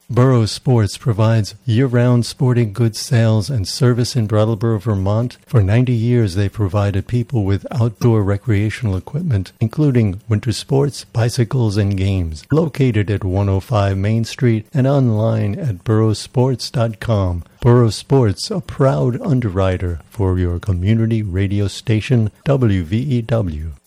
Burrow Sports provides year-round sporting goods sales and service in Brattleboro, Vermont. For 90 years, they provided people with outdoor recreational equipment, including winter sports, bicycles, and games. Located at 105 Main Street and online at burrowsports.com. Burrow Sports, a proud underwriter for your community radio station, WVEW.